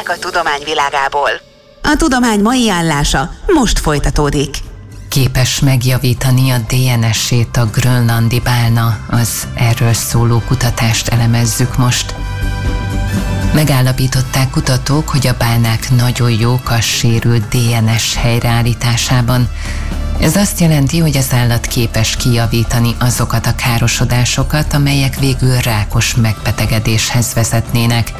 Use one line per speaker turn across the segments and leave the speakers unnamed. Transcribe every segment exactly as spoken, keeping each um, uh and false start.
hírek a tudomány világából. A tudomány mai állása most folytatódik.
Képes megjavítani a dé en es-ét a grönlandi bálna, az erről szóló kutatást elemezzük most. Megállapították kutatók, hogy a bálnák nagyon jók a sérült dé en es helyreállításában. Ez azt jelenti, hogy az állat képes kijavítani azokat a károsodásokat, amelyek végül rákos megbetegedéshez vezetnének.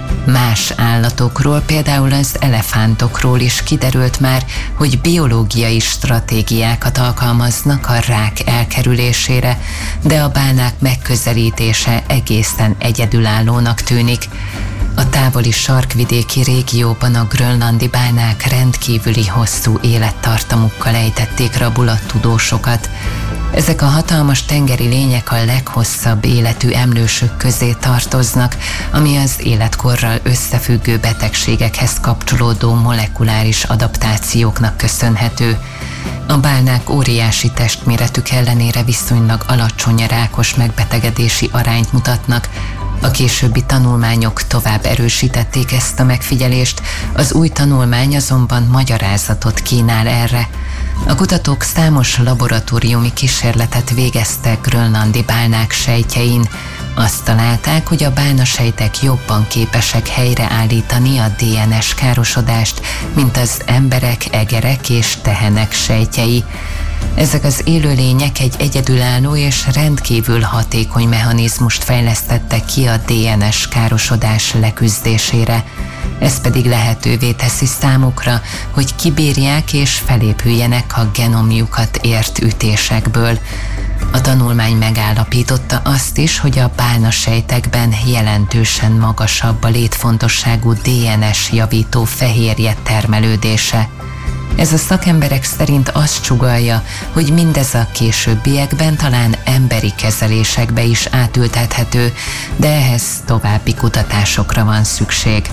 Más állatokról, például az elefántokról is kiderült már, hogy biológiai stratégiákat alkalmaznak a rák elkerülésére, de a bálnák megközelítése egészen egyedülállónak tűnik. A távoli sarkvidéki régióban a grönlandi bálnák rendkívüli hosszú élettartamukkal ejtették rabul a tudósokat. Ezek a hatalmas tengeri lények a leghosszabb életű emlősök közé tartoznak, ami az életkorral összefüggő betegségekhez kapcsolódó molekuláris adaptációknak köszönhető. A bálnák óriási testméretük ellenére viszonylag alacsony rákos megbetegedési arányt mutatnak. A későbbi tanulmányok tovább erősítették ezt a megfigyelést, az új tanulmány azonban magyarázatot kínál erre. A kutatók számos laboratóriumi kísérletet végeztek grönlandi bálnák sejtjein. Azt találták, hogy a bálnasejtek jobban képesek helyreállítani a dé en es károsodást, mint az emberek, egerek és tehenek sejtjei. Ezek az élőlények egy egyedülálló és rendkívül hatékony mechanizmust fejlesztettek ki a dé en es károsodás leküzdésére. Ez pedig lehetővé teszi számukra, hogy kibírják és felépüljenek a genomjukat ért ütésekből. A tanulmány megállapította azt is, hogy a bálnasejtekben jelentősen magasabb a létfontosságú dé en es javító fehérje termelődése. Ez a szakemberek szerint azt sugallja, hogy mindez a későbbiekben talán emberi kezelésekbe is átültethető, de ehhez további kutatásokra van szükség.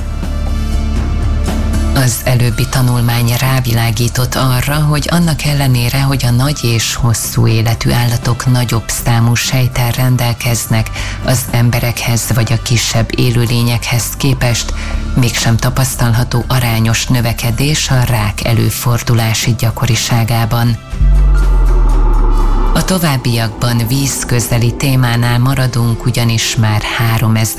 Az előbbi tanulmány rávilágított arra, hogy annak ellenére, hogy a nagy és hosszú életű állatok nagyobb számú sejttel rendelkeznek az emberekhez vagy a kisebb élőlényekhez képest, mégsem tapasztalható arányos növekedés a rák előfordulási gyakoriságában. A továbbiakban vízközeli témánál maradunk, ugyanis már háromezer